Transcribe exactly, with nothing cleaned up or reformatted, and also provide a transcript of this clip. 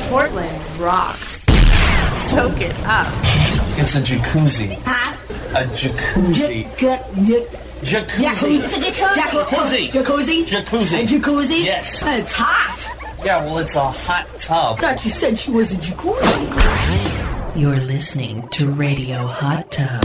Portland rocks. Soak it up. It's a jacuzzi. Huh? A jacuzzi. Jacuzzi. Jacuzzi. It's a jacuzzi. Jacuzzi. Jacuzzi? Jacuzzi. A jacuzzi? Yes. It's hot. Yeah, well, it's a hot tub. I thought you said she was a jacuzzi. You're listening to Radio Hot Tub.